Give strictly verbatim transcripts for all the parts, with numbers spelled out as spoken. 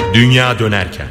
Dünya dönerken.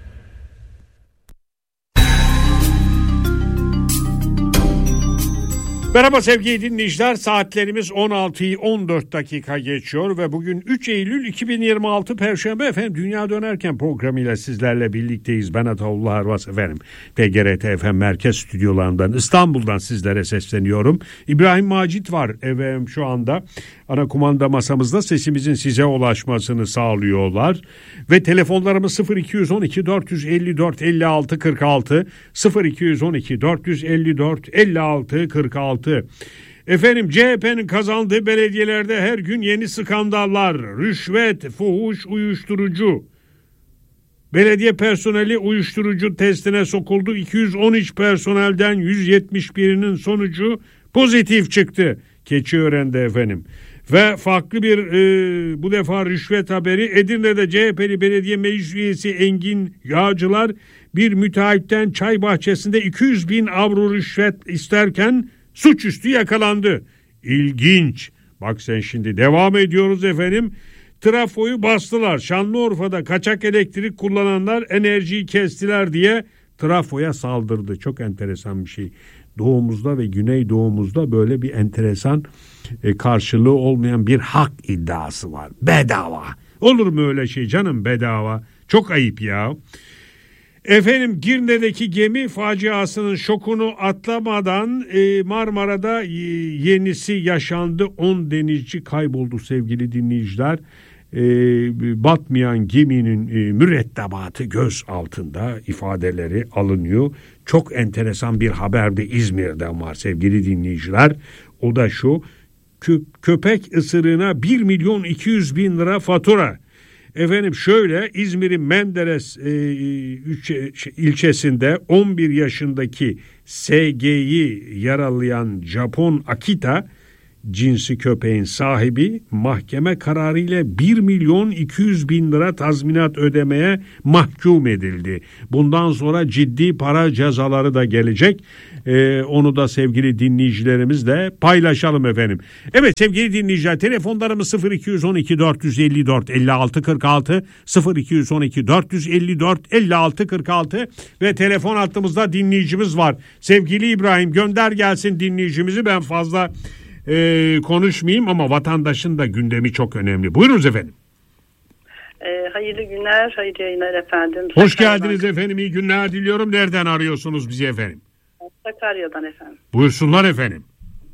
Merhaba sevgili dinleyiciler, saatlerimiz on altıyı on dört dakika geçiyor ve bugün üç Eylül iki bin yirmi altı Perşembe. Efendim, Dünya Dönerken programıyla sizlerle birlikteyiz. Ben Ataullah Arvas efendim. P G R T F M Merkez Stüdyolarından İstanbul'dan sizlere sesleniyorum. İbrahim Macit var efendim şu anda. Ana kumanda masamızda sesimizin size ulaşmasını sağlıyorlar. Ve telefonlarımız sıfır iki on iki dört yüz elli dört elli altı kırk altı sıfır iki on iki dört yüz elli dört elli altı kırk altı. Efendim, C H P'nin kazandığı belediyelerde her gün yeni skandallar, rüşvet, fuhuş, uyuşturucu. Belediye personeli uyuşturucu testine sokuldu. iki yüz on üç personelden yüz yetmiş birinin sonucu pozitif çıktı. Keçiören'de efendim. Ve farklı bir e, bu defa rüşvet haberi. Edirne'de C H P'li belediye meclis üyesi Engin Yağcılar bir müteahhitten çay bahçesinde iki yüz bin avro rüşvet isterken suçüstü yakalandı. İlginç. Bak sen şimdi, devam ediyoruz efendim. Trafoyu bastılar. Şanlıurfa'da kaçak elektrik kullananlar enerjiyi kestiler diye trafoya saldırdı. Çok enteresan bir şey. Doğumuzda ve güneydoğumuzda böyle bir enteresan e, karşılığı olmayan bir hak iddiası var. Bedava. Olur mu öyle şey canım, bedava? Çok ayıp ya. Efendim, Girne'deki gemi faciasının şokunu atlamadan e, Marmara'da e, yenisi yaşandı. on denizci kayboldu sevgili dinleyiciler. E, batmayan geminin e, mürettebatı göz altında, ifadeleri alınıyor. Çok enteresan bir haber de İzmir'den var sevgili dinleyiciler. O da şu: kö- köpek ısırığına bir milyon iki yüz bin lira fatura. Efendim şöyle, İzmir'in Menderes e, üç, ilçesinde on bir yaşındaki S G'yi yaralayan Japon Akita cinsi köpeğin sahibi mahkeme kararıyla bir milyon iki yüz bin lira tazminat ödemeye mahkum edildi. Bundan sonra ciddi para cezaları da gelecek. Ee, onu da sevgili dinleyicilerimizle paylaşalım efendim. Evet sevgili dinleyiciler, telefonlarımız sıfır iki on iki dört yüz elli dört elli altı kırk altı sıfır iki on iki dört yüz elli dört elli altı kırk altı ve telefon hattımızda dinleyicimiz var. Sevgili İbrahim, gönder gelsin dinleyicimizi, ben fazla Ee, konuşmayayım ama vatandaşın da gündemi çok önemli. Buyurunuz efendim. E, hayırlı günler, hayırlı yayınlar efendim. Hoş Sakarya'dan. geldiniz efendim, iyi günler diliyorum. Nereden arıyorsunuz bizi efendim? Sakarya'dan efendim. Buyursunlar efendim.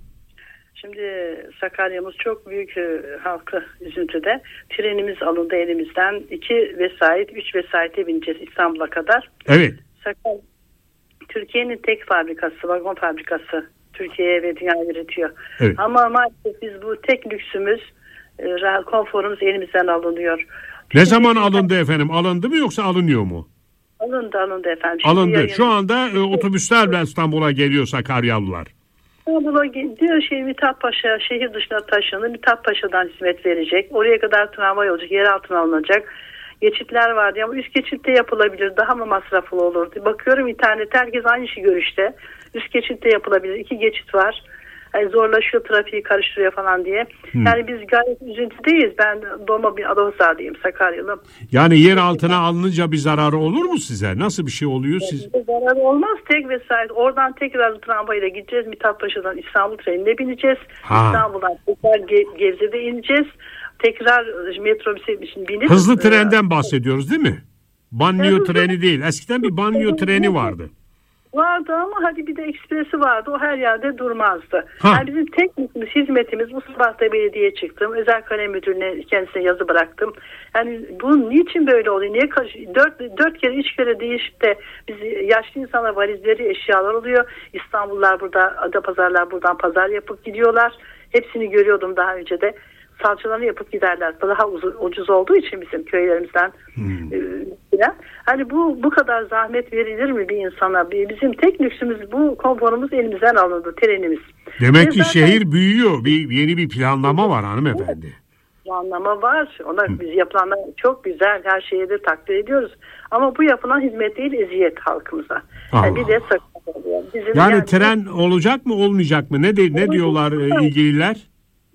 Şimdi Sakarya'mız çok büyük e, halkı üzüntüde. Trenimiz alındı elimizden. İki vesait, üç vesayete bineceğiz İstanbul'a kadar. Evet. Sakarya, Türkiye'nin tek fabrikası, vagon fabrikası. Türkiye'ye ve dünyaya üretiyor. Evet. Ama maalesef biz bu tek lüksümüz, e, konforumuz elimizden alınıyor. Ne zaman alındı efendim? Alındı mı yoksa alınıyor mu? Alındı alındı efendim. Şimdi alındı. yayın... Şu anda e, otobüslerle İstanbul'a geliyor Sakaryalılar. İstanbul'a gidiyor, şey, Mithatpaşa şehir dışına taşındı. Mithatpaşa'dan hizmet verecek. Oraya kadar tramvay olacak, yer altına alınacak. Geçitler vardı ama üst geçitte yapılabilir. Daha mı masraflı olurdu? Bakıyorum internette, herkes aynı şey görüşte. Üst geçitte yapılabilir. İki geçit var. Yani zorlaşıyor, trafiği karıştırıyor falan diye. Hmm. Yani biz gayet üzüntüdeyiz. Ben doğma bir Adapazarlıyım, Sakaryalı. Yani yer altına alınınca bir zararı olur mu size? Nasıl bir şey oluyor siz? Yani zararı olmaz. Tek vesayet. Oradan tekrar tramvayla gideceğiz. Mithatpaşa'dan İstanbul trenine bineceğiz. Ha. İstanbul'dan tekrar Ge- Gebze'de ineceğiz. Tekrar metrobüse binip... Hızlı trenden bahsediyoruz değil mi? Banliyö yani, treni değil. Eskiden bir banliyö treni vardı. Vardı ama hadi bir de ekspresi vardı. O her yerde durmazdı. Ha. Yani bizim teknikimiz, hizmetimiz, bu sabah da belediyeye çıktım. Özel kalem müdürüne, kendisine yazı bıraktım. Yani bu niçin böyle oluyor? Niye dört, dört kere, üç kere değişip de biz yaşlı insana valizleri, eşyalar oluyor. İstanbullular burada, Adapazarlar buradan pazar yapıp gidiyorlar. Hepsini görüyordum daha önce de. Salçalarını yapıp giderler. Daha ucuz, ucuz olduğu için bizim köylerimizden. Hmm. E, hani bu bu kadar zahmet verilir mi bir insana? Bizim tek lüksümüz, bu konforumuz elimizden alındı, trenimiz. Demek Ve ki zaten, şehir büyüyor. Bir yeni bir planlama var hanımefendi. Planlama var. Ona hmm. biz yapılanlar çok güzel. Her şeye de takdir ediyoruz. Ama bu yapılan hizmet değil, eziyet halkımıza. Yani bir de sakın. Bizim yani, yani tren olacak mı, olmayacak mı? Ne de, ne diyorlar e, ilgililer?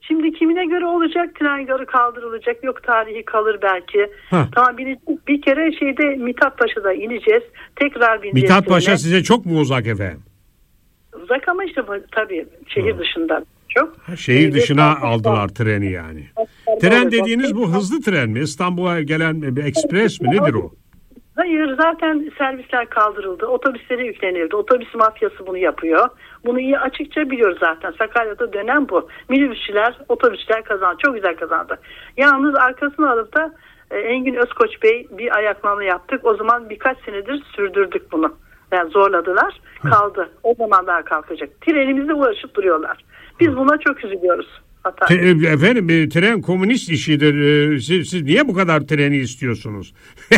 Şimdi kimine göre olacak, tren garı kaldırılacak, yok tarihi kalır belki. Ha. Tamam, bir, bir kere şeyde Mithat Paşa'da ineceğiz, tekrar bineceğiz. Mithat Paşa size çok mu uzak efendim? Uzak ama işte tabii şehir ha. dışından çok. Ha, şehir dışına ee, aldılar treni yani. Tren dediğiniz bu hızlı tren mi? İstanbul'a gelen bir ekspres mi? Nedir o? Hayır, zaten servisler kaldırıldı. Otobüslere yüklenildi. Otobüs mafyası bunu yapıyor. Bunu iyi açıkça biliyoruz zaten. Sakarya'da dönen bu. Minibüsçüler, otobüsçüler kazandı. Çok güzel kazandı. Yalnız arkasını alıp da e, Engin Özkoç Bey bir ayaklanma yaptık. O zaman birkaç senedir sürdürdük bunu. Yani zorladılar. Kaldı. O zaman daha kalkacak. Trenimizle uğraşıp duruyorlar. Biz buna çok üzülüyoruz. Te, efendim tren komünist işidir. Siz, siz niye bu kadar treni istiyorsunuz?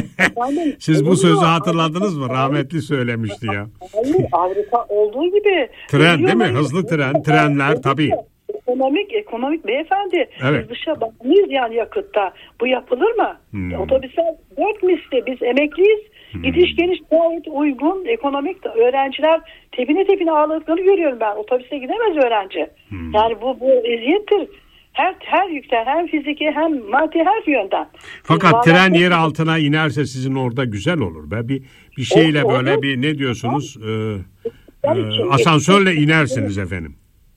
Siz bu sözü hatırladınız mı? Rahmetli söylemişti ya. Avrupa olduğu gibi. Tren değil mi? Hızlı tren, trenler tabii. Ekonomik, ekonomik beyefendi. Evet. Biz dışa bakmayız yani yakıtta. Bu yapılır mı? Hmm. Otobüsler dört misli. Biz emekliyiz. Hmm. Gidiş geliş gayet uygun. Ekonomik öğrenciler tepine tepine ağladıklarını görüyorum ben. Otobüse gidemez öğrenci. Hmm. Yani bu, bu eziyettir. Her her yükten hem fiziki hem maddi her yönden. Fakat Biz tren yer altına inerse sizin orada güzel olur. Ben bir bir şeyle olur, böyle olur. bir ne diyorsunuz? Ee, e, asansörle inersiniz efendim.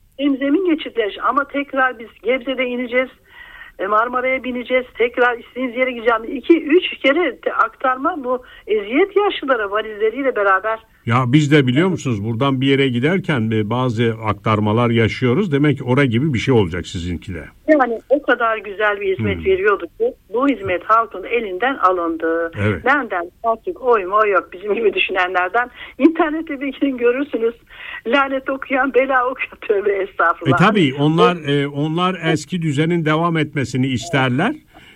Zemin geçitler ama tekrar biz Gebze'de ineceğiz. Marmara'ya bineceğiz. Tekrar istediğiniz yere gideceğim. İki, üç kere aktarma bu eziyet yaşlılara valizleriyle beraber. Ya biz de biliyor musunuz buradan bir yere giderken bazı aktarmalar yaşıyoruz. Demek ki oraya gibi bir şey olacak sizinkiler. Yani o kadar güzel bir hizmet hmm. veriyordu ki bu hizmet halkın elinden alındı. Evet. Benden artık oy mu yok bizim gibi düşünenlerden. İnternette bir gün görürsünüz. Lanet okuyan, bela okuyan, tövbe estağfurullah. E tabii onlar e, onlar eski düzenin devam etmesini isterler.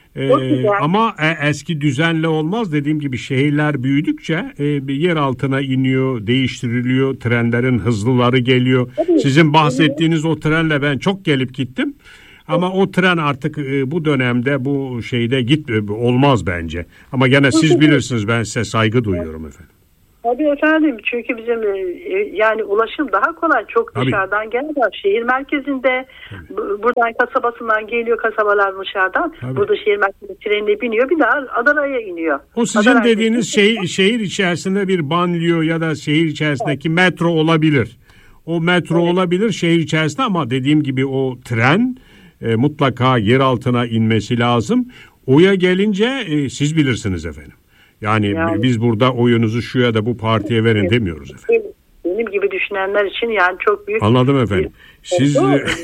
Ee, ama e, eski düzenle olmaz. Dediğim gibi şehirler büyüdükçe e, yer altına iniyor, değiştiriliyor. Trenlerin hızlıları geliyor. Tabii. Sizin bahsettiğiniz o trenle ben çok gelip gittim. Ama o tren artık e, bu dönemde bu şeyde git e, olmaz bence. Ama gene siz bilirsiniz, ben size saygı duyuyorum efendim. Tabii efendim, çünkü bizim yani ulaşım daha kolay. Çok Tabii. dışarıdan gelmiyor. Şehir merkezinde Tabii. buradan kasabasından geliyor, kasabalar dışarıdan. Tabii. Burada şehir merkezinde trenine biniyor, bir daha Adana'ya iniyor. O sizin Adana dediğiniz şey, şehir içerisinde bir banliyö ya da şehir içerisindeki evet. metro olabilir. O metro evet. olabilir şehir içerisinde ama dediğim gibi o tren e, mutlaka yer altına inmesi lazım. Oya gelince e, siz bilirsiniz efendim. Yani, yani biz burada oyunuzu şu ya da bu partiye verin evet. demiyoruz efendim. Benim gibi düşünenler için yani çok büyük. Anladım efendim. Siz,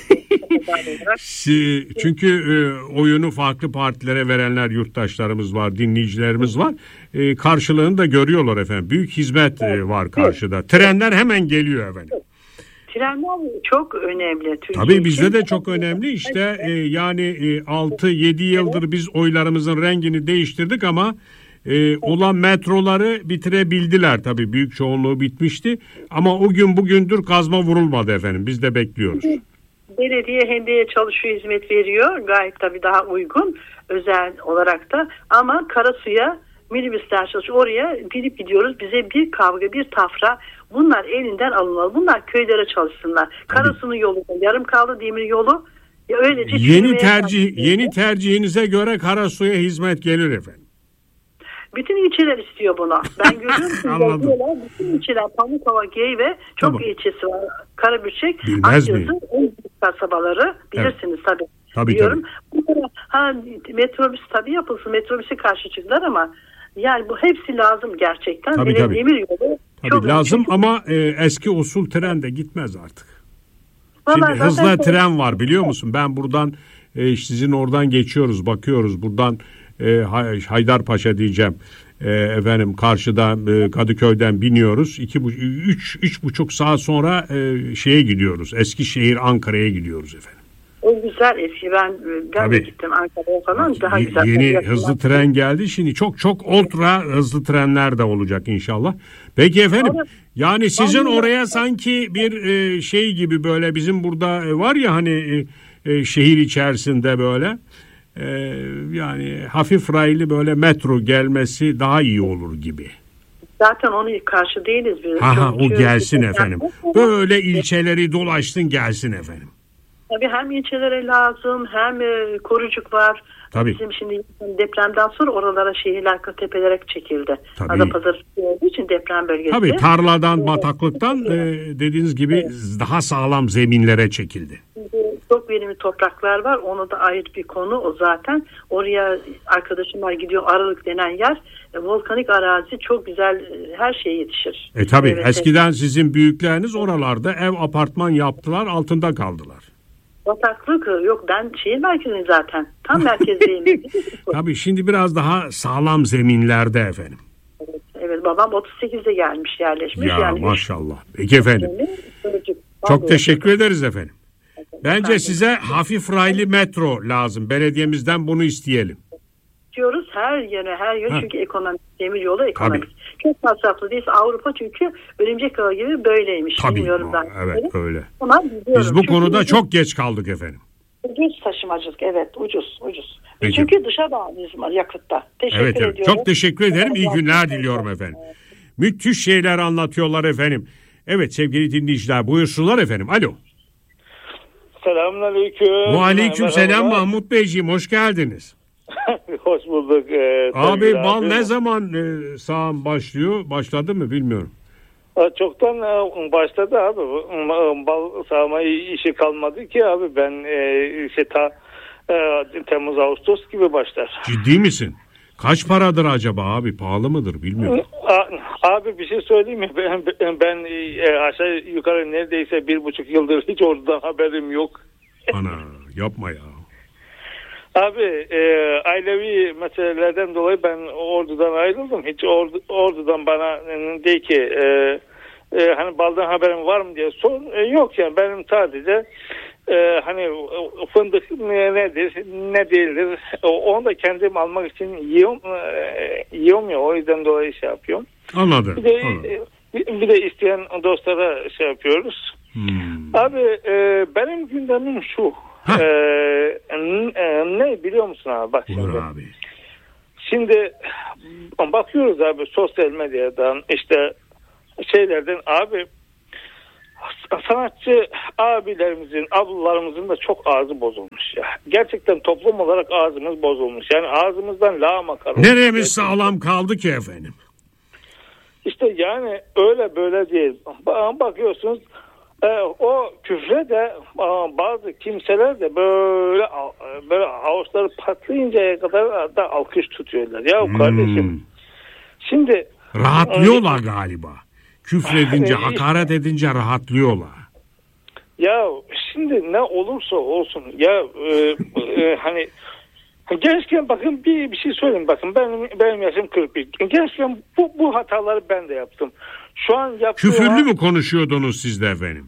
siz çünkü e, oyunu farklı partilere verenler yurttaşlarımız var, dinleyicilerimiz var. E, karşılığını da görüyorlar efendim. Büyük hizmet evet. e, var karşıda. Evet. Trenler hemen geliyor efendim. Evet. Trenler çok önemli. Türkiye Tabii bizde de çok önemli. İşte e, yani e, altı yedi yıldır biz oylarımızın rengini değiştirdik ama Ee, olan metroları bitirebildiler tabii, büyük çoğunluğu bitmişti ama o gün bugündür kazma vurulmadı efendim, biz de bekliyoruz. Belediye hendeye çalışıyor, hizmet veriyor gayet tabii daha uygun özel olarak da, ama Karasu'ya minibüsler çalışıyor, oraya gidip gidiyoruz, bize bir kavga bir tafra, bunlar elinden alınmalı, bunlar köylere çalışsınlar. Karasu'nun yolu yarım kaldı, demir yolu ya öylece yeni tercih yeni tercihinize göre Karasu'ya hizmet gelir efendim. Bütün ilçeler istiyor bunu. Ben görüyorum ki bütün ilçeler, Pamukkale, Geyve çok tamam. ilçesi var. Karabükçek, Akyazı, en büyük kasabaları bilirsiniz evet. tabii. Tabii Diyorum. tabii. Ha, metrobüs tabii yapılsın. Metrobüse karşı çıktılar ama yani bu hepsi lazım gerçekten. Tabii, tabii. Demir yolu tabii çok lazım çünkü... ama e, eski usul tren de gitmez artık. Şimdi Vallahi hızlı zaten... tren var biliyor musun? Ben buradan e, sizin oradan geçiyoruz, bakıyoruz buradan. E, Haydarpaşa diyeceğim e, efendim karşıdan e, Kadıköy'den biniyoruz, iki üç üç buçuk saat sonra e, şeye gidiyoruz, Eskişehir Ankara'ya gidiyoruz efendim. O güzel eski, ben ben de gittim Ankara'ya falan, daha y- güzel. Yeni hızlı tren geldi, şimdi çok çok ultra hızlı trenler de olacak inşallah. Peki efendim, Abi, yani sizin oraya sanki bir e, şey gibi, böyle bizim burada e, var ya hani e, e, şehir içerisinde böyle. Ee, yani hafif raylı böyle metro gelmesi daha iyi olur gibi. Zaten onu karşı değiliz biz. Aha, o gelsin efendim. Böyle ilçeleri dolaşsın gelsin efendim. Tabii hem ilçelere lazım hem e, Korucuk var. Tabii. Bizim şimdi depremden sonra oralara şehirler tepelere çekildi. Tabii. Adapazarı olduğu için deprem bölgesi. Tabii tarladan, bataklıktan e, dediğiniz gibi evet. daha sağlam zeminlere çekildi. Çok verimli topraklar var. Onu da ayrı bir konu o zaten. Oraya arkadaşımlar gidiyor. Aralık denen yer. E, volkanik arazi çok güzel, e, her şeye yetişir. E tabii evet, eskiden evet. sizin büyükleriniz oralarda ev apartman yaptılar, altında kaldılar. Bataklık yok, ben şehir merkeziyim zaten. Tam merkezdeyim. Tabii şimdi biraz daha sağlam zeminlerde efendim. Evet, evet babam otuz sekizde gelmiş, yerleşmiş. Ya yani maşallah. Peki efendim. Çocuk, çok teşekkür ederiz efendim. Bence size hafif raylı metro lazım. Belediyemizden bunu isteyelim. Diyoruz her yöne her yön, çünkü ekonomik, demir yolu ekonomik. Tabii. Çok masraflı değil. Avrupa çünkü örümcek ağı gibi böyleymiş. Tabii. Bilmiyorum ben. Evet öyle. Ama biz bu çünkü konuda ucuz, çok geç kaldık efendim. Ucuz taşımacılık, evet, ucuz ucuz. Peki. Çünkü dışa bağlıyız yakıtta. Teşekkür evet, evet. ediyorum. Çok teşekkür ederim. İyi günler diliyorum efendim. Müthiş şeyler anlatıyorlar efendim. Evet sevgili dinleyiciler, buyursunlar efendim. Alo. Selamünaleyküm. Aleyküm selam Mahmut Beyciğim, hoş geldiniz. Hoş bulduk. Ee, abi bal abi. Ne zaman e, sağım başlıyor? Başladı mı bilmiyorum. Çoktan e, başladı abi. Bal sağma işi kalmadı ki abi. Ben e, işte ta e, Temmuz Ağustos gibi başlar. Ciddi misin? Kaç paradır acaba abi? Pahalı mıdır bilmiyorum. Abi bir şey söyleyeyim mi? Ben, ben e, aşağı yukarı neredeyse bir buçuk yıldır hiç oradan haberim yok. Ana yapma ya. Abi e, ailevi meselelerden dolayı ben ordudan ayrıldım. Hiç ordu, ordudan bana de ki e, e, hani baldan haberin var mı diye sor. E, yok yani benim sadece e, hani fındık nedir ne değildir onu da kendim almak için yiyorum, e, yiyorum ya, o yüzden dolayı şey yapıyorum. Anladım. Bir de, anladım. Bir de isteyen dostlara şey yapıyoruz. Hmm. Abi e, benim gündemim şu. Ee, ne biliyor musun abi? Bak şimdi. Abi. Şimdi bakıyoruz abi sosyal medyadan, işte şeylerden abi, sanatçı abilerimizin, ablalarımızın da çok ağzı bozulmuş ya. Gerçekten toplum olarak ağzımız bozulmuş. Yani ağzımızdan lağma kalmış. Neremiz sağlam kaldı ki efendim? İşte yani öyle böyle değil. Bakıyorsunuz Ee, o küfre de bazı kimseler de böyle böyle avuçları patlayıncaya kadar da alkış tutuyorlar. Ya hmm. kardeşim şimdi rahatlıyorlar e, galiba. Küfredince, hakaret edince rahatlıyorlar. Ya şimdi ne olursa olsun ya e, e, hani gençken bakın bir bir şey söyleyeyim, bakın benim benim yaşım kırk bir. Gençken bu bu hataları ben de yaptım. Şu an yaptığım... Küfürlü mü konuşuyordunuz siz de efendim?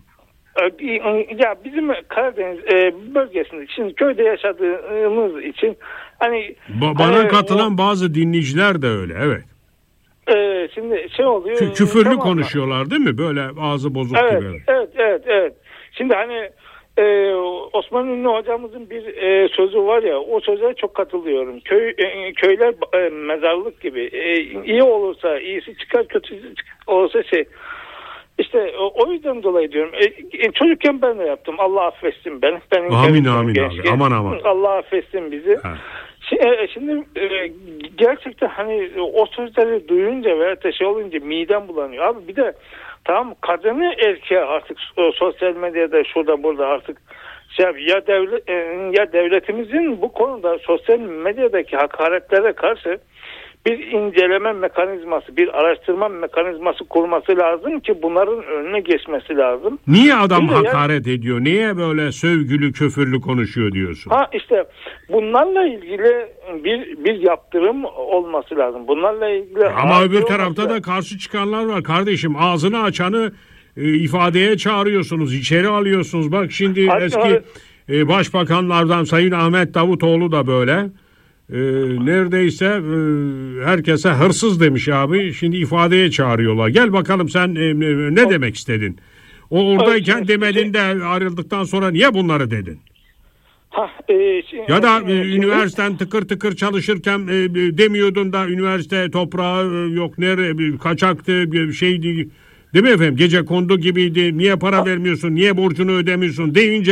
Ya bizim Karadeniz bölgesinde şimdi köyde yaşadığımız için hani ba- bana hani, katılan o, bazı dinleyiciler de öyle, evet. E, şimdi şey oluyor. Kü- küfürlü tamam konuşuyorlar değil mi? Böyle ağzı bozuk evet, gibi. Evet, evet, evet. Şimdi hani e, Osman Ünlü hocamızın bir e, sözü var ya, o söze çok katılıyorum. Köy e, köyler e, mezarlık gibi. E, iyi olursa iyisi çıkar, kötüsü olursa şey. İşte o, o yüzden dolayı diyorum. E, çocukken ben de yaptım. Allah affetsin beni. Benim amin amin abi. Aman aman. Allah affetsin bizi. Şimdi, şimdi e, gerçekten hani o sözleri duyunca veya şey olunca midem bulanıyor. Abi bir de tamam, kadını erkeğe artık o, sosyal medyada şurada burada artık şey yap, ya devlet e, ya devletimizin bu konuda sosyal medyadaki hakaretlere karşı bir inceleme mekanizması, bir araştırma mekanizması kurması lazım ki bunların önüne geçmesi lazım. Niye adam Şimdi hakaret yani, ediyor? Niye böyle sövgülü, küfürlü konuşuyor diyorsun? Ha işte bunlarla ilgili bir bir yaptırım olması lazım. Bunlarla ilgili ama öbür tarafta da karşı çıkanlar var kardeşim. Ağzını açanı e, ifadeye çağırıyorsunuz, içeri alıyorsunuz. Bak şimdi Hatta, eski e, başbakanlardan Sayın Ahmet Davutoğlu da böyle. Ee, neredeyse e, herkese hırsız demiş abi. Şimdi ifadeye çağırıyorlar. Gel bakalım sen e, ne demek istedin? O oradayken demedin de ayrıldıktan sonra niye bunları dedin? Ha, e, şimdi, ya da şimdi, e, üniversiten tıkır tıkır çalışırken e, demiyordun da üniversite toprağı e, yok nereye kaçaktı şeydi değil mi efendim? Gece kondu gibiydi. Niye para ha. vermiyorsun? Niye borcunu ödemiyorsun deyince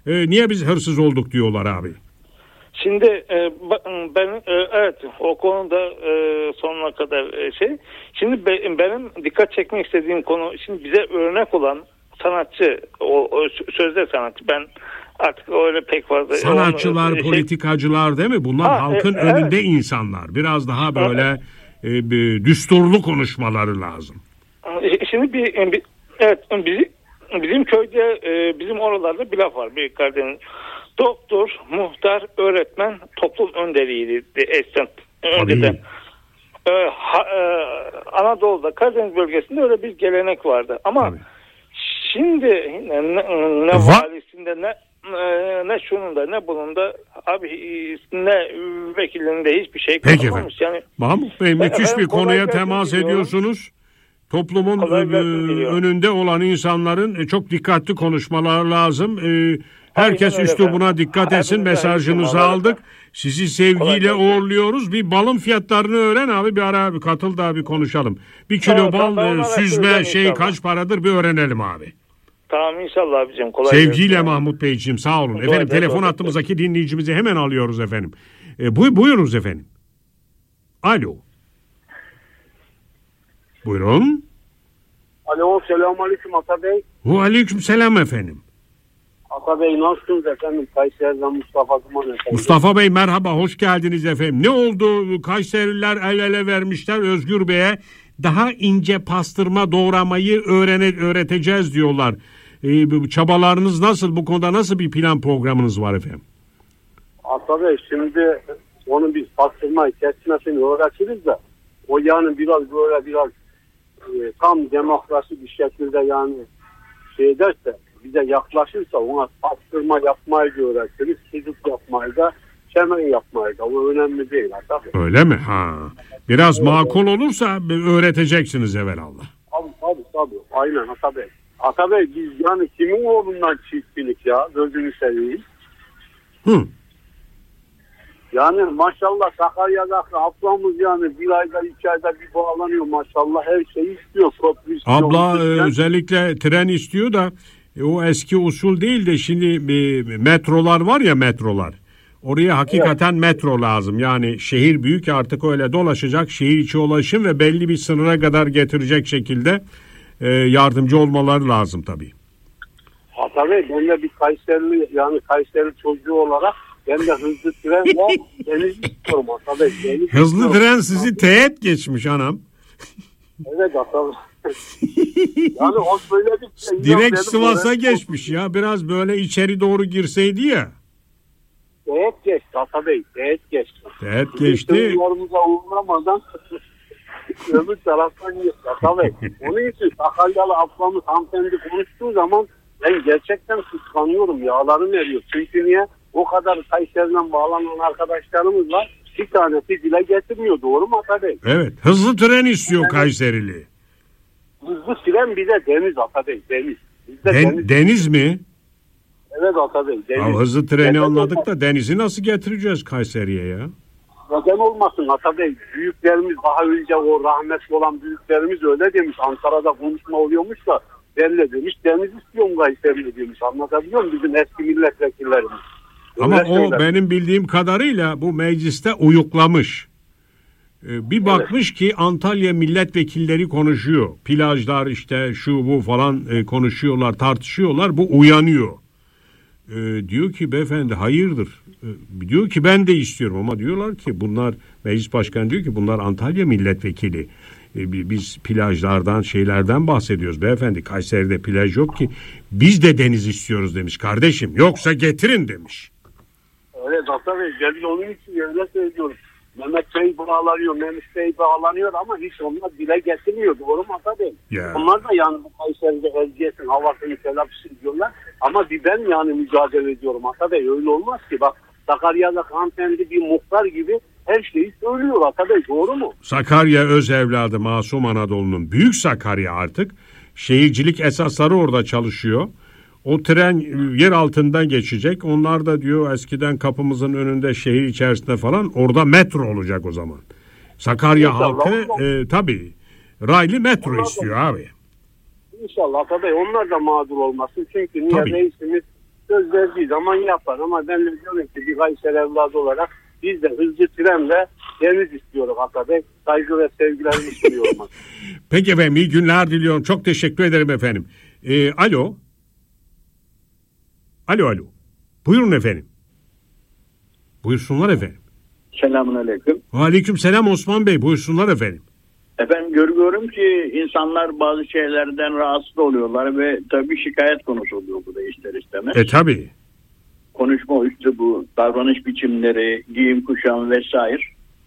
e, niye biz hırsız olduk diyorlar abi. Şimdi e, ben e, evet o konuda e, sonuna kadar e, şey. Şimdi be, benim dikkat çekmek istediğim konu, şimdi bize örnek olan sanatçı, o, o sözde sanatçı, ben artık öyle pek fazla. Sanatçılar, onu, şey, politikacılar değil mi? Bunlar ha, halkın e, önünde evet. insanlar. Biraz daha böyle e, bir düsturlu konuşmaları lazım. Şimdi bir, bir evet bizim bizim köyde e, bizim oralarda bir laf var, bir Karadeniz. Doktor, muhtar, öğretmen toplum önderiydi eskiden. Önceden. Ee, ha, e, Anadolu'da, Karadeniz bölgesinde öyle bir gelenek vardı. Ama Tabii. şimdi ne, ne, ne valisinde ne ne şunun da ne bunun da abi ne vekilinde hiçbir şey kalmamış. Yani Mahmut Bey, müthiş ben, bir konuya temas ediyorsunuz. Toplumun önünde olan insanların çok dikkatli konuşmalar lazım. Herkes üslubuna dikkat etsin. Mesajınızı aldık. Sizi sevgiyle uğurluyoruz. Bir balın fiyatlarını öğren abi. Bir ara bir katıl da bir konuşalım. Bir kilo tamam, bal tamam, süzme şey inşallah. Kaç paradır bir öğrenelim abi. Tamam inşallah abicim. Kolay Sevgiyle gelsin. Mahmut Beyciğim, sağ olun. Kolay efendim kolay telefon kolay hattımızdaki dinleyicimizi hemen alıyoruz efendim. E, buy buyurunuz efendim. Alo. Buyurun. Alo, selamünaleyküm Ata Bey. Ve aleyküm selam efendim. Ata Bey nasılsınız efendim? Kayseri'den Mustafa Duman efendim. Mustafa Bey merhaba, hoş geldiniz efendim. Ne oldu? Kayseriler el ele vermişler Özgür Bey'e. Daha ince pastırma doğramayı öğrene, öğreteceğiz diyorlar. Ee, çabalarınız nasıl? Bu konuda nasıl bir plan programınız var efendim? Ata Bey şimdi onun biz pastırmayı kesmesini öğretiriz de o yani biraz böyle biraz e, tam demokrasi bir şekilde yani şey ederse, bize yaklaşırsa ona pastırma yapmayı da öğretiriz. Sucuk yapmayı da, çemen yapmayı da. O önemli değil Ata Bey. Öyle mi? Ha. Biraz evet, makul evet. olursa öğreteceksiniz evvelallah. Tabii tabii tabii. Aynen Ata Bey. Ata Bey biz yani kimin oğlundan çiftçilik ya? Gözünü seveyim. Hı. Yani maşallah Sakarya'daki ablamız yani bir ayda iki ayda bir bağlanıyor maşallah, her şeyi istiyor. Köprü istiyor. Abla e, özellikle tren istiyor da e, o eski usul değil de şimdi e, metrolar var ya, metrolar. Oraya hakikaten evet. metro lazım. Yani şehir büyük, artık öyle dolaşacak, şehir içi ulaşım ve belli bir sınıra kadar getirecek şekilde e, yardımcı olmaları lazım tabii. Ata Bey, ben de bir Kayserili yani Kayseri çocuğu olarak ben de hızlı tren var. Deniz istiyorum Ata Bey. Deniz hızlı istiyorum. tren sizi teğet geçmiş anam. Evet Ata Bey. Yani o böyle bir şey. Direkt Sivas'a geçmiş ya. Biraz böyle içeri doğru girseydi ya. Teğet geçti Ata Bey. Teğet geçti. Teğet geçti. Yorumuza uğramadan öbür taraftan geçti Ata Bey. Onun için Sakaryalı ablamız hanımefendi konuştuğu zaman ben gerçekten kıskanıyorum. Yağlarım eriyor. Çünkü niye? O kadar Kayseri'den bağlanan arkadaşlarımız var. Bir tanesi dile getirmiyor. Doğru mu Ata Bey? Evet. Hızlı tren istiyor yani, Kayserili. Hızlı tren bir de deniz Ata Bey. Deniz. Den, deniz. Deniz mi? Evet Ata Bey. Deniz. Ya, hızlı treni neden anladık olmasın da denizi nasıl getireceğiz Kayseri'ye ya? Neden olmasın Ata Bey? Büyüklerimiz daha önce, o rahmetli olan büyüklerimiz öyle demiş. Ankara'da konuşma oluyormuş da ben de demiş deniz istiyorum Kayseri'ye demiş. Anlatabiliyor muyum? Bizim eski milletvekillerimiz. Ama öyle o söyler. Benim bildiğim kadarıyla bu mecliste uyuklamış. Ee, bir bakmış evet. ki Antalya milletvekilleri konuşuyor. Plajlar işte şu bu falan e, konuşuyorlar, tartışıyorlar. Bu uyanıyor. Ee, diyor ki beyefendi hayırdır? Ee, diyor ki ben de istiyorum ama diyorlar ki bunlar, meclis başkanı diyor ki bunlar Antalya milletvekili. Ee, biz plajlardan, şeylerden bahsediyoruz beyefendi. Kayseri'de plaj yok ki. Biz de deniz istiyoruz demiş kardeşim. Yoksa getirin demiş. Evet Ata Bey, ben onun için öyle söylüyorum. Mehmet Bey bağlanıyor, Mehmet Bey bağlanıyor ama hiç onlar dile getirmiyor. Doğru mu Ata Bey? Yeah. Onlar da yani bu Kayseri'de Erciyes'in havasını telaffuz ediyorlar. Ama bir ben yani mücadele ediyorum Ata Bey. Öyle olmaz ki. Bak Sakarya'da hanımefendi bir muhtar gibi her şeyi söylüyor Ata Bey. Doğru mu? Sakarya öz evladı Masum Anadolu'nun. Büyük Sakarya artık. Şehircilik esasları orada çalışıyor. O tren yer altından geçecek. Onlar da diyor eskiden kapımızın önünde şehir içerisinde falan, orada metro olacak o zaman. Sakarya İnşallah. halkı e, tabii raylı metro onlar istiyor da, abi. İnşallah tabii onlar da mağdur olmasın. Çünkü niye reisimiz söz verdiği zaman yapar. Ama ben de diyorum ki bir Kayseri evladı olarak biz de hızlı trenle deniz istiyoruz Atabey. Saygı ve sevgilerimi sunuyorum. Peki efendim, iyi günler diliyorum. Çok teşekkür ederim efendim. Ee, alo. Alo alo. Buyurun efendim. Buyursunlar efendim. Selamun aleyküm. Aleyküm selam Osman Bey. Buyursunlar efendim. Efendim görüyorum ki insanlar bazı şeylerden rahatsız oluyorlar ve tabii şikayet konusu oluyor bu da ister istemez. E tabii. Konuşma üslubu, davranış biçimleri, giyim kuşam vesaire.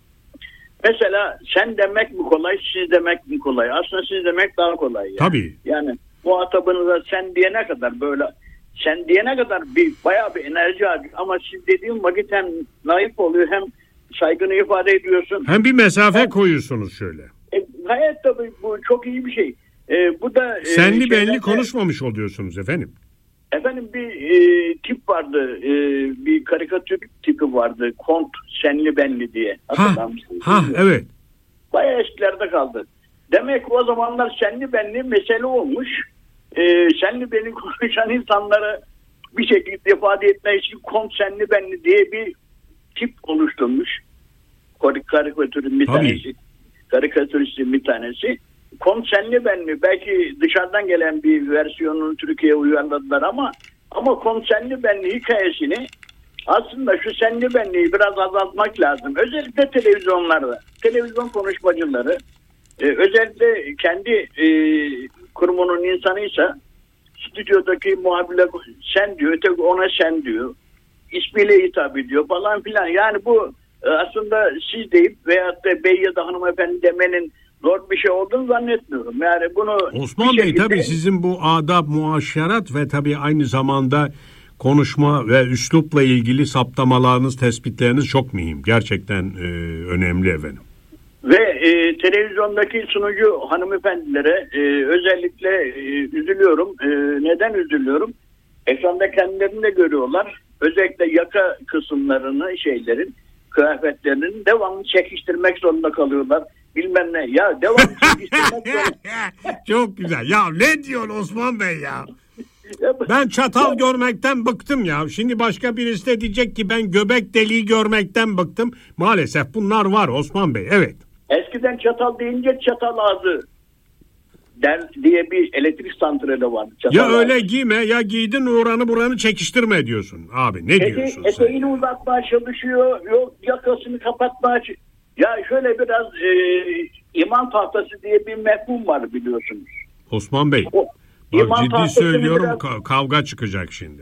Mesela sen demek mi kolay, siz demek mi kolay? Aslında siz demek daha kolay. Yani. Tabii. Yani muhatabınıza sen diyene kadar böyle sen diyene kadar bir bayağı bir enerji harcıyor ama siz dediğim vakit hem naif oluyor hem saygını ifade ediyorsun. Hem bir mesafe hem, koyuyorsunuz şöyle. E, gayet tabii bu çok iyi bir şey. E, bu da e, senli benli şeylerde, konuşmamış oluyorsunuz efendim. Efendim bir e, tip vardı, e, bir karikatür tipi vardı, Kont senli benli diye. Ha, ha evet. Bayağı eskilerde kaldı. Demek o zamanlar senli benli mesele olmuş. E, senli benli konuşan insanlara bir şekilde ifade etmek için Kont senli benli diye bir tip oluşturmuş. Karikatürün bir Tabii. tanesi. Karikatüristin bir tanesi. Kont senli benli belki dışarıdan gelen bir versiyonunu Türkiye'ye uyarladılar ama ama kont senli benli hikayesini aslında şu senli benliği biraz azaltmak lazım. Özellikle televizyonlarda, televizyon konuşmacıları e, özellikle kendi e, kurumunun insanıysa stüdyodaki muhabirle sen diyor, öteki ona sen diyor, ismiyle hitap ediyor falan filan. Yani bu e, aslında siz deyip veyahut da bey ya da hanımefendi demenin zor bir şey olduğunu zannetmiyorum. Yani bunu Osman Bey şekilde... tabii sizin bu adab, muaşerat ve tabii aynı zamanda konuşma ve üslupla ilgili saptamalarınız, tespitleriniz çok mühim. Gerçekten e, önemli efendim. Ve e, televizyondaki sunucu hanımefendilere e, özellikle e, üzülüyorum. E, neden üzülüyorum? Ekranda kendilerini de görüyorlar. Özellikle yaka kısımlarını, şeylerin, kıyafetlerinin devamlı çekiştirmek zorunda kalıyorlar. Bilmem ne. Ya devamlı çekiştirmek zorunda. Çok güzel. Ya ne diyorsun Osman Bey ya? Ben çatal görmekten bıktım ya. Şimdi başka birisi de diyecek ki ben göbek deliği görmekten bıktım. Maalesef bunlar var Osman Bey. Evet. Eskiden çatal deyince çatal ağzı der diye bir elektrik santrali vardı. Çatal ya ağzı. Öyle giyme ya giydin oranı buranı çekiştirme diyorsun. Abi ne Ete, diyorsun ete sen? Eteğini uzatmaya çalışıyor. Yok yakasını kapatmaya çalışıyor. Ya şöyle biraz e, iman tahtası diye bir mefhum var biliyorsunuz. Osman Bey. O, bak ciddi söylüyorum biraz... kavga çıkacak şimdi.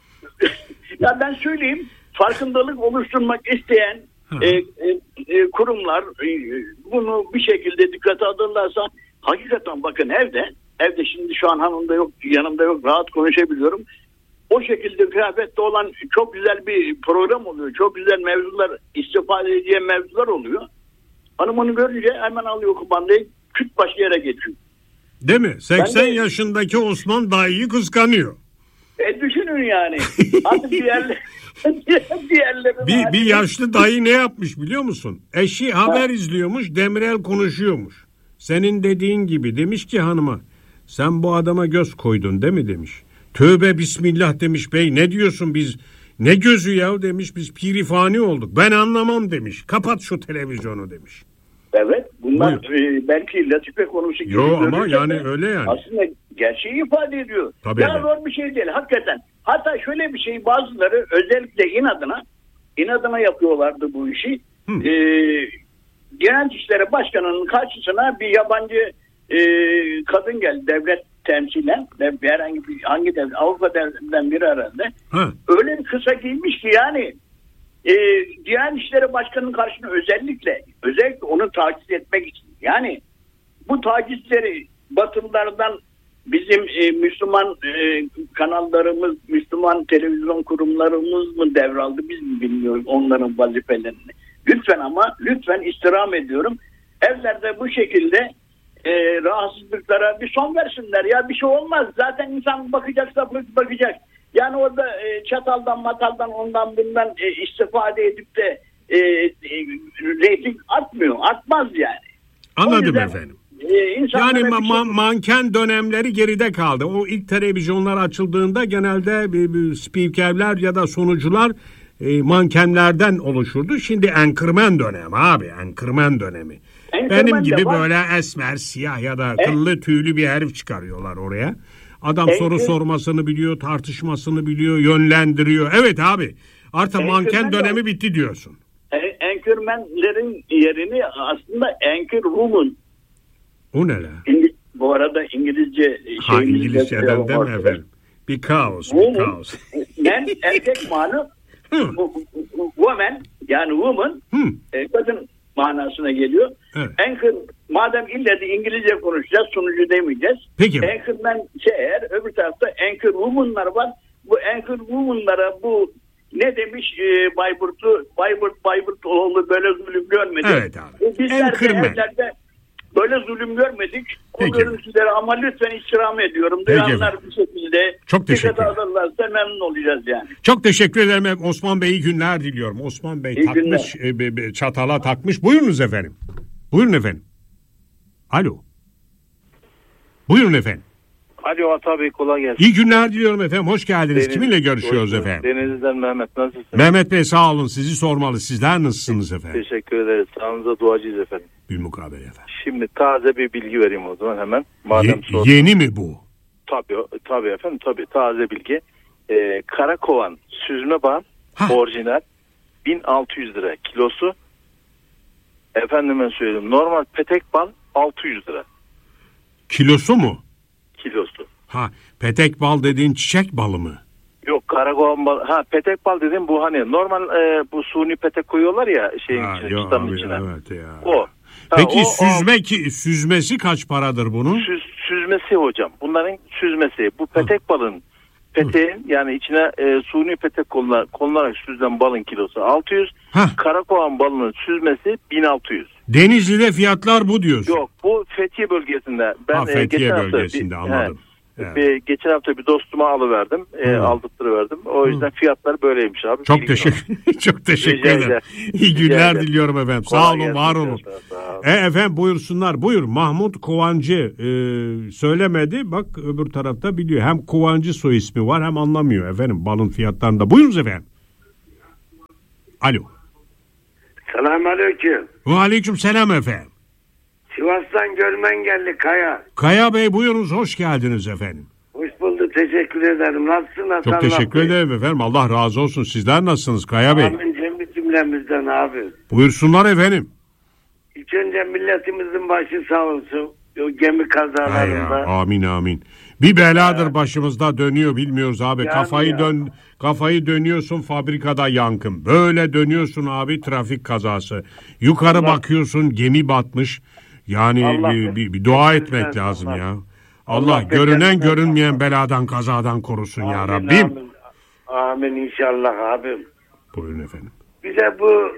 Ya ben söyleyeyim, farkındalık oluşturmak isteyen e, e, e, kurumlar e, bunu bir şekilde dikkate alırlarsa hakikaten bakın evde evde şimdi şu an hanımda yok, yanımda yok, rahat konuşabiliyorum. O şekilde kıyafette olan çok güzel bir program oluyor. Çok güzel mevzular, istifade edeceği mevzular oluyor. Hanım onu görünce hemen alıyor kumandayı, küt başka yere geçiyor. Değil mi? seksen de, yaşındaki Osman dayıyı kıskanıyor. E düşünün yani. Artık diğerleri, diğerleri bir, bir yaşlı dayı ne yapmış biliyor musun? Eşi haber ha. izliyormuş, Demirel konuşuyormuş. Senin dediğin gibi demiş ki hanıma, sen bu adama göz koydun değil mi demiş. Tövbe bismillah demiş bey, ne diyorsun biz, ne gözü ya demiş, biz pirifani olduk. Ben anlamam demiş, kapat şu televizyonu demiş. Evet, bunlar e, belki latife konusu gibi. Yo ama yani öyle yani. Aslında gerçeği ifade ediyor. Tabii ya zor bir şey değil hakikaten. Hatta şöyle bir şey, bazıları özellikle inadına inadına yapıyorlardı bu işi. Ee, Genel İşleri Başkanı'nın karşısına bir yabancı e, kadın geldi devlet temsilen. Herhangi bir hangi devlet, Avrupa devletinden biri herhalde. Hı. Öyle bir kısa giymiş ki yani e, Diyanet İşleri Başkanı'nın karşısına özellikle özellikle onu taciz etmek için. Yani bu tacizleri Batılılardan bizim e, Müslüman e, kanallarımız, Müslüman televizyon kurumlarımız mı devraldı biz mi bilmiyoruz onların vazifelerini. Lütfen ama lütfen istirham ediyorum. Evlerde bu şekilde e, rahatsızlıklara bir son versinler. Ya bir şey olmaz. Zaten insan bakacaksa bakacak. Yani orada e, çataldan, mataldan, ondan bundan e, istifade edip de e, e, reyting artmıyor. Artmaz yani. Anladım efendim. E, insanlara yani ma- bir şey... ma- manken dönemleri geride kaldı. O ilk televizyonlar açıldığında genelde bir, bir spikerler ya da sunucular e, mankenlerden oluşurdu. Şimdi anchorman dönemi abi, anchorman dönemi. Anchorman Benim gibi var. böyle esmer, siyah ya da E? kıllı tüylü bir herif çıkarıyorlar oraya. Adam Anchor... soru sormasını biliyor, tartışmasını biliyor, yönlendiriyor. Evet abi, artık Anchorman manken dönemi var. bitti diyorsun. Anchorman'lerin yerini aslında anchor woman. O ne la? İngi- Bu arada İngilizce Ha, şeyimizde- İngilizceden değil mi efendim? Because, Woman, because. men erkek manı, woman yani woman Hı. e, kadın manasına geliyor. Evet. Anchor, madem ille de İngilizce konuşacağız, sunucu demeyeceğiz. Peki. Anchorman şey eğer, öbür tarafta anchor woman'lar var. Bu anchor woman'lara bu ne demiş e, Bayburtlu, Bayburt Bayburtoğlu böyle zulüm görmedi. Evet abi. E, bizler de Anchorman. evlerde böyle zulüm görmedik. O Peki. görüntüleri ama lütfen istirham ediyorum. Duyanlar bir şekilde Çok teşekkür dikkate ederim. alırlarsa memnun olacağız yani. Çok teşekkür ederim Osman Bey, iyi günler diliyorum. Osman Bey İyi takmış, e, be- be- çatala takmış. Buyurunuz efendim. Buyurun efendim. Alo. Buyurun efendim. Alo Ata Bey, kolay gelsin. İyi günler diliyorum efendim. Hoş geldiniz. Deniz- Kiminle görüşüyoruz Hoş- efendim? Denizli'den Mehmet, nasılsınız? Mehmet Bey sağ olun. Sizi sormalı. Sizler nasılsınız efendim? Teşekkür ederiz. Sağınıza duacıyız efendim. Bilmukabele efendim. Şimdi taze bir bilgi vereyim o zaman hemen. Madem Ye- sordun. yeni mi bu? Tabii, tabii efendim, tabii taze bilgi. Ee, Karakovan süzme bal Ha. orijinal bin altı yüz lira kilosu. Efendime söyleyeyim, normal petek bal altı yüz lira Kilosu mu? kilosu. Ha, petek bal dediğin çiçek balı mı? Yok, Karakovan bal, ha petek bal dedim, bu hani normal e, bu suni petek koyuyorlar ya şeyin Ha, içine, yo, çıtanın abi, içine. evet ya. O. Ha, Peki o- süzme ki süzmesi kaç paradır bunun? Süz, süzmesi hocam. Bunların süzmesi. Bu petek balın peteğin yani içine e, suni petek konula- konularak süzülen balın kilosu altı yüz. Hah. Karakovan balının süzmesi bin altı yüz. Denizli'de fiyatlar bu diyorsun. Yok, bu Fethiye bölgesinde. Ben Ha, Fethiye e, geçen hafta bölgesinde, bir, anladım. he, Evet. bir, geçen hafta bir dostuma alıverdim. E, Hı. aldırtıverdim. O yüzden fiyatlar böyleymiş abi. Çok Bilgin teşekkür çok teşekkür Rica ederim. ederim. İyi Rica günler ederim. diliyorum efendim. Kolay Sağ olun, gelsin. var olun. Sağ olun. E, efendim buyursunlar. Buyur. Mahmut Kovancı e, söylemedi. Bak öbür tarafta biliyor. Hem Kovancı soy ismi var hem anlamıyor efendim balın fiyatlarında. Buyurunuz efendim. Alo. Selamünaleyküm. Ve aleyküm selam efendim. Sivas'tan görmen geldi Kaya. Kaya Bey buyurunuz, hoş geldiniz efendim. Hoş bulduk, teşekkür ederim. Nasılsın Hasan? Çok teşekkür Bey? ederim efendim. Allah razı olsun. Sizler nasılsınız Kaya Bey? Amin cemi cümlemizden abi. Buyursunlar efendim. İlk önce milletimizin başı sağ olsun. O gemi Hay ya, kazalarında. amin amin. Bir beladır başımızda dönüyor, bilmiyoruz abi. Yani kafayı ya. dön kafayı dönüyorsun, fabrikada yankın. Böyle dönüyorsun abi, trafik kazası. Yukarı Allah- bakıyorsun, gemi batmış. Yani Allah- bir, bir, bir dua etmek Allah- lazım ya. Allah, Allah görünen beterinden- görünmeyen beladan kazadan korusun ya Amin, Rabbim. Amin. Amin inşallah abim. Buyurun efendim. Bize bu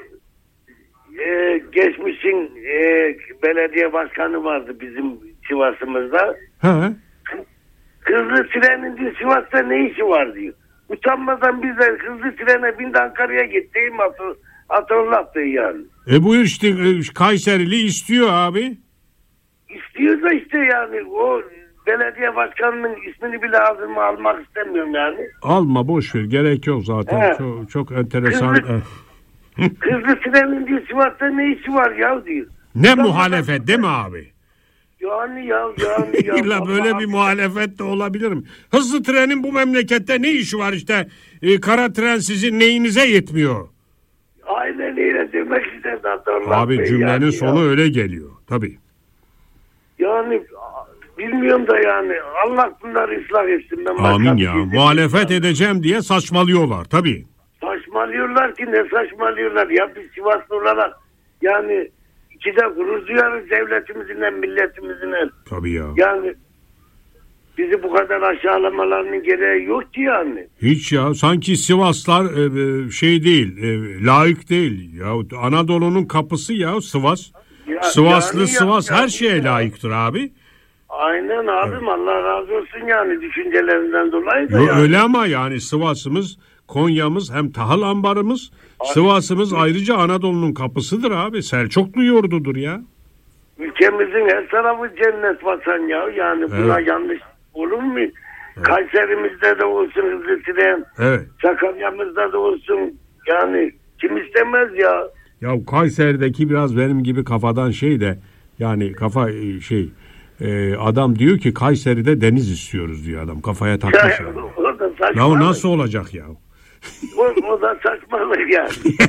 e, geçmişin e, belediye başkanı vardı bizim Sivas'ımızda. He? Hızlı trenin diyor Sivas'ta ne işi var diyor. Utanmadan bizler hızlı trene bindi Ankara'ya gitti. Değil mi? Atıl, Atıllah diyor yani. E bu işte e, Kayserili istiyor abi. İstiyor da işte yani o belediye başkanının ismini bile ağzıma almak istemiyorum yani. Alma, boş ver, gerek yok zaten. He. Çok, çok enteresan. Hızlı- Hızlı trenin diyor Sivas'ta ne işi var ya diyor. Ne Utanmadan- muhalefet değil mi abi? Yani ya yani ya. İlla böyle Allah- bir muhalefet de olabilir mi? Hızlı trenin bu memlekette ne işi var işte? E, kara tren sizin neyinize yetmiyor? Aynen öyle demek istedi Abdullah Abi Bey cümlenin yani sonu ya. öyle geliyor. Tabii. Yani bilmiyorum da yani Allah bunları ıslah etsin. Ben başka Amin bir ya. şey Muhalefet demiyorum. edeceğim diye saçmalıyorlar. Tabii. Saçmalıyorlar ki ne saçmalıyorlar ya biz Sivaslı olarak yani ikide gurur duyarız devletimizin milletimizin. Tabii ya. Yani bizi bu kadar aşağılamalarının gereği yok ki yani. Hiç ya. Sanki Sivaslar e, e, şey değil. e, layık değil. Ya Anadolu'nun kapısı ya Sivas. Ya, Sivaslı yani ya- Sivas ya- her şeye ya. layıktır abi. Aynen abim Allah razı olsun yani düşüncelerinden dolayı da Yo, yani. öyle ama yani Sivas'ımız, Konya'mız hem tahıl ambarımız, Sivas'ımız ayrıca Anadolu'nun kapısıdır abi. Selçuklu yurdudur ya. ülkemizin her tarafı cennet vatan ya. Yani buna Evet. yanlış olur mu? Evet. Kayserimizde de olsun hızlı tren. Evet. Sakarya'mızda da olsun. Yani kim istemez ya. Ya Kayseri'deki biraz benim gibi kafadan şey de yani kafa e, şey e, adam diyor ki Kayseri'de deniz istiyoruz diyor adam. Kafaya takmış. Ya, Yani. o da Ya saçmalık. o nasıl olacak ya? O, o da saçmalık yani.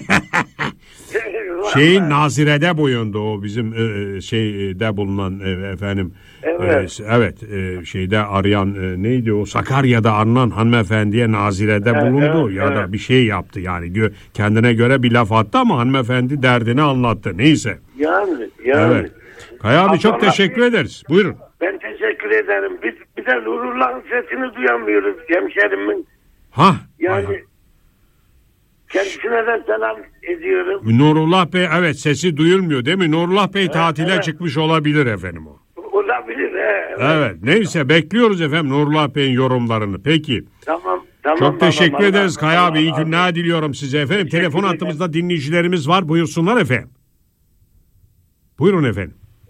Şeyin Nazire'de boyundu o bizim e, şeyde bulunan e, efendim Evet. e, evet e, şeyde arayan e, neydi o Sakarya'da aranan hanımefendiye Nazire'de Evet, bulundu evet, ya da evet. bir şey yaptı yani gö- kendine göre bir laf attı ama hanımefendi derdini anlattı neyse. Yani yani. Evet. Kaya abi çok Allah- teşekkür ederiz. Buyurun. Ben teşekkür ederim. Biz bir de Nurullah'ın sesini duyamıyoruz hemşerimin. Ha. Yani Ay- kendisine de selam ediyorum. Nurullah Bey evet sesi duyulmuyor değil mi? Nurullah Bey tatile evet. çıkmış olabilir efendim o. Olabilir. He, evet. Evet neyse bekliyoruz efendim Nurullah Bey'in yorumlarını. Peki. Tamam. Tamam. Çok teşekkür tamam, ederiz tamam, Kaya abi. İyi tamam. günler diliyorum size efendim. Teşekkür Telefon ederim. hattımızda dinleyicilerimiz var. Buyursunlar efendim. Buyurun efendim.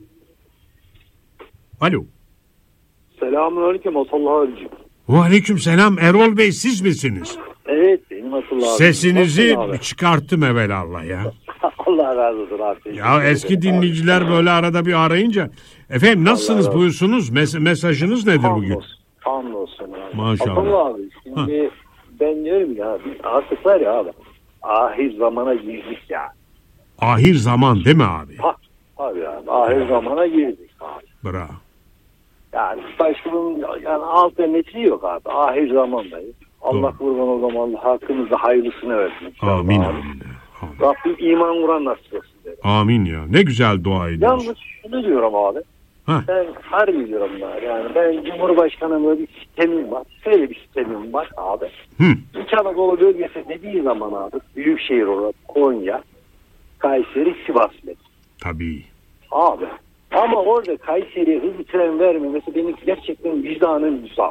Alo. Selamünaleyküm Asallahu Aleyküm. Aleyküm selam. Erol Bey siz misiniz? Evet benim Asallahu abi. Sesinizi Nasılsın abi? çıkarttım evvelallah ya. Allah razı olsun abi. Ya Teşekkür eski ederim. dinleyiciler böyle arada bir arayınca. Efendim nasılsınız Allah buyursunuz? Mes- mesajınız nedir bugün? Hamdolsun. Hamdolsun abi. Maşallah. Asallahu abi şimdi ben diyorum ya biz artık var ya abi ahir zamana girdik ya. Ahir zaman değil mi abi? Ha, abi abi ahir zamana girdik abi. Bravo. Yani başka bunun yani alternatifi yok abi. Ahir zamandayız. Allah kurban o zaman Allah hakkımızda hayırlısını versin. inşallah Amin abi. amin. Amin. Rabbim iman vuran nasip etsin derim. Amin ya. Ne güzel dua ediyorsun. Yalnız şunu diyorum abi. Ha. Ben harbi diyorum ben. Yani ben Cumhurbaşkanımla bir sistemim var. Şöyle bir sistemim var abi. Hı. İç Anadolu bölgesi dediği zaman abi büyükşehir olarak Konya, Kayseri, Sivas. Tabii. Abi ama orada Kayseri'ye hızlı tren vermemesi benim gerçekten vicdanım müsait.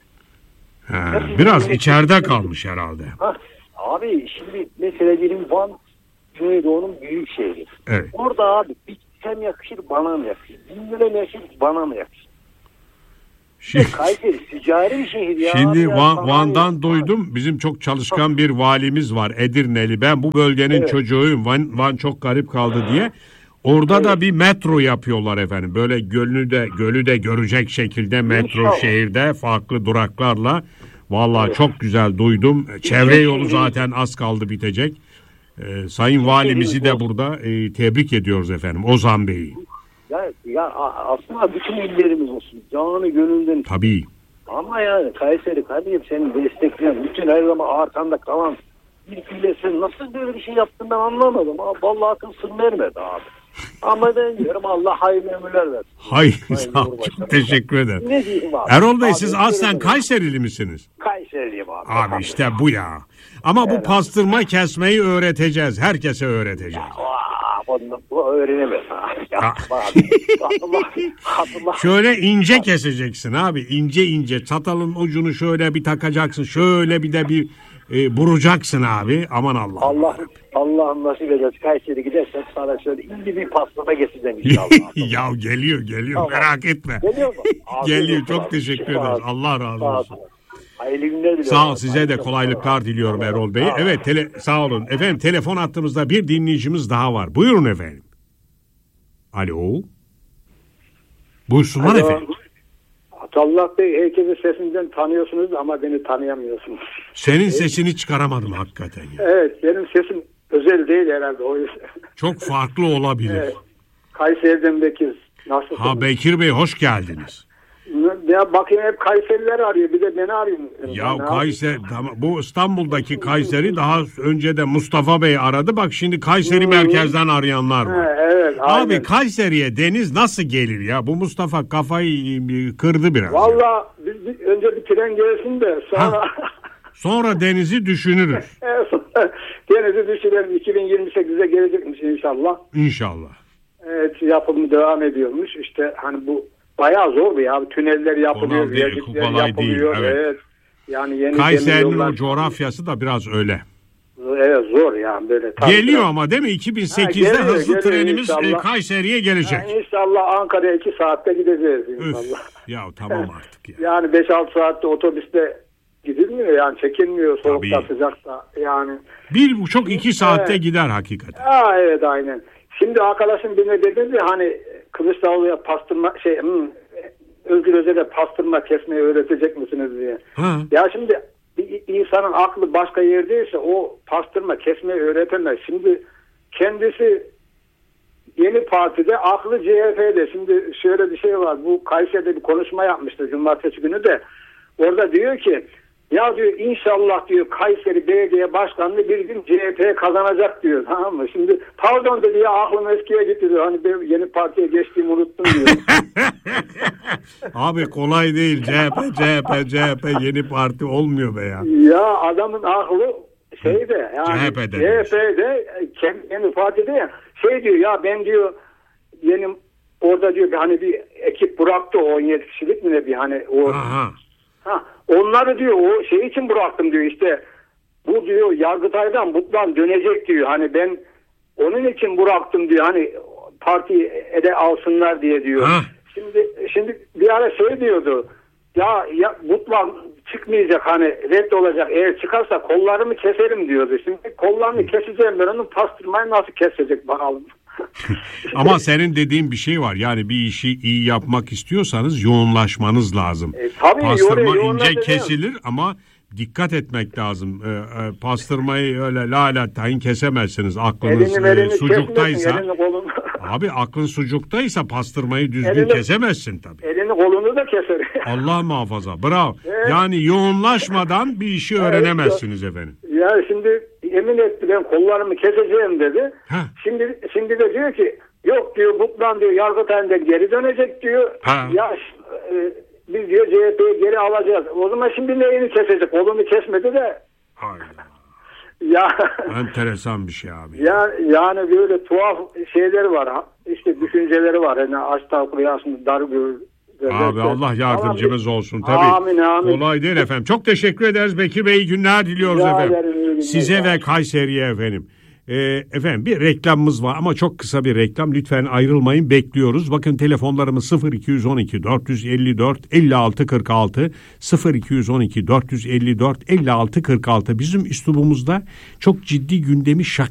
Ha, biraz içeride kalmış herhalde. Hah, abi şimdi mesela benim Van Güneydoğu'nun büyük şehri. Evet. Orada abi bir tren yakışır bana mı yakışır? Bin lira mı yakışır bana mı yakışır? Şimdi, Kayseri ticari bir şehir ya. şimdi abi ya, Van, sana Van'dan ya. duydum. Bizim çok çalışkan bir valimiz var Edirneli. Ben bu bölgenin Evet. çocuğuyum. Van, Van çok garip kaldı diye. Orada da bir metro yapıyorlar efendim. Böyle gölü de gölü de görecek şekilde metro İnşallah. şehirde farklı duraklarla. Vallahi çok güzel duydum. Çevre yolu zaten az kaldı bitecek. Ee, Sayın valimizi de burada e, tebrik ediyoruz efendim. Ozan Bey'i. Ya, ya a- aslında bütün illerimiz olsun. Canı gönülden. Tabii. Ama yani Kayseri kardeşim seni destekleyen, bütün her zaman arkanda kalan bir ile sen nasıl böyle bir şey yaptın ben anlamadım. Abi, vallahi akıl sır vermedi abi. Ama ben diyorum Allah hayırlı ömürler versin. Hayır Sayın sağ ol, Cumhurbaşkanı. çok teşekkür ederim. Ne diyeyim abi? Erol Bey Abi, siz şöyle aslen dedim. Kayserili misiniz? Kayseriliyim abi. Abi işte bu ya. Ama bu pastırma kesmeyi öğreteceğiz. Herkese öğreteceğiz. Aa, bunu, bu öğrenemez abi. Ha. Yapma abi. Allah, Allah. Şöyle ince keseceksin abi. İnce ince. Çatalın ucunu şöyle bir takacaksın. Şöyle bir de bir e, vuracaksın abi. Aman Allah. Allah Allah nasip eder. Kayseri gidersen sana şöyle ince bir paslama getireceğim inşallah. Ya geliyor geliyor. Tamam. Merak etme. Geliyor mu? Afiyet Geliyor. olsun Çok abi. teşekkür Sağ ederiz. ol. Allah razı Sağ ol. olsun. Hayırlı günler diliyorum. Sağ ol size de Hayırlı kolaylıklar olsun. diliyorum Tamam. Erol Bey. Tamam. Evet tele, sağ olun. Efendim telefon hattımızda bir dinleyicimiz daha var. Buyurun efendim. Alo. Buyursunlar Alo. efendim. Atallah Bey herkesi sesinden tanıyorsunuz ama beni tanıyamıyorsunuz. Senin sesini çıkaramadım hakikaten ya. Evet benim sesim özel değil herhalde o yüzden. Çok farklı olabilir. Evet. Kayseri'den Bekir. Nasılsınız? Ha Bekir Bey hoş geldiniz. Ya bakayım hep Kayseriler arıyor bir de beni arıyor. Ya Ne Kayseri tamam, bu İstanbul'daki Kayseri daha önce de Mustafa Bey aradı. Bak şimdi Kayseri merkezden arayanlar var. Ha, evet, aynen. Abi Kayseri'ye deniz nasıl gelir ya? Bu Mustafa kafayı e, kırdı biraz. ya. Valla biz, biz- önce bir tren gelsin de sonra Sonra denizi düşünürüz. en son denizi düşürelim iki bin yirmi sekize gelecekmiş inşallah. İnşallah. Evet yapımı devam ediyormuş. İşte hani bu bayağı zor bir ya. Tüneller yapılıyor, Kolay değil, viyadükler kolay yapılıyor. değil, evet. Evet. Yani yeni Kayseri'nin demiryollar- o coğrafyası da biraz öyle. evet zor yani böyle. Geliyor ama değil mi? iki bin sekizde ha, geliyor, hızlı geliyor, trenimiz inşallah. Kayseri'ye gelecek. Yani inşallah Ankara'ya iki saatte gideceğiz inşallah. Üf, ya tamam artık ya. Yani beş altı saatte otobüste gidilmiyor yani, çekilmiyor soğukta tabii. Sıcakta yani. Bir buçuk iki saatte evet. gider hakikaten. Ha, evet aynen. Şimdi arkadaşım birine dedi de hani Kılıçdaroğlu'ya pastırma şey hmm, Özgür Özel'e pastırma kesmeyi öğretecek misiniz diye. Ha. Ya şimdi bir insanın aklı başka yerdeyse o pastırma kesmeyi öğretemez. Şimdi kendisi Yeni Parti'de, aklı C H P'de. Şimdi şöyle bir şey var. Bu Kayseri'de bir konuşma yapmıştı cumartesi günü de. Orada diyor ki ya diyor inşallah diyor Kayseri Belediye Başkanlığı bir gün C H P kazanacak diyor. Tamam mı? Şimdi pardon dedi ya, aklım eskiye gitti diyor. Hani ben Yeni Parti'ye geçtiğimi unuttum diyor. Abi kolay değil. C H P, C H P, C H P Yeni Parti olmuyor be ya. Ya adamın aklı şeyde yani C H P'de, C H P'de Yeni Parti'de ya, şey diyor ya ben diyor yeni orada diyor hani bir ekip bıraktı, on yedi kişilik mi ne bir hani o. Aha. Ha, onları diyor o şey için bıraktım diyor, işte bu diyor Yargıtay'dan Butlan dönecek diyor, hani ben onun için bıraktım diyor, hani partiyi ele alsınlar diye diyor. Ha. Şimdi şimdi bir ara şey diyordu ya, ya Butlan çıkmayacak, hani red olacak, eğer çıkarsa kollarımı keserim diyordu. Şimdi kollarını keseceğim, ben onun pastırmayı nasıl kesecek bakalım. Ama senin dediğin bir şey var. Yani bir işi iyi yapmak istiyorsanız yoğunlaşmanız lazım. E, tabii, pastırma yore, ince kesilir ama dikkat etmek lazım. E, e, pastırmayı öyle lala tayin kesemezsiniz. Aklınız elini, e, sucuktaysa. Elini, abi aklın sucuktaysa pastırmayı düzgün elini, kesemezsin tabii. Elini kolunu da keser. Allah muhafaza. Bravo. Evet. Yani yoğunlaşmadan bir işi evet, öğrenemezsiniz efendim. Ya şimdi emin etti ben kollarımı keseceğim dedi. Heh. Şimdi şimdi de diyor ki yok diyor Butlan diyor Yargıtay'dan geri dönecek diyor. Ha. Ya e, biz diyor C H P'yi geri alacağız. O zaman şimdi neyini kesecek? Kolunu kesmedi de. Hayır. Ya enteresan bir şey abi. Ya yani böyle tuhaf şeyler var. İşte düşünceleri var. Yani aç tavuk rüyasında dar gör. Abi Allah yardımcımız olsun tabii. Amin, amin. Kolay değil efendim. Çok teşekkür ederiz Bekir Bey. İyi günler diliyoruz ya efendim. Ederim, size ve Kayseri'ye efendim. Ee, efendim bir reklamımız var ama çok kısa bir reklam. Lütfen ayrılmayın, bekliyoruz. Bakın telefonlarımız sıfır iki on iki dört yüz elli dört elli altı kırk altı sıfır iki on iki dört yüz elli dört elli altı kırk altı. Bizim üslubumuzda çok ciddi gündemi şak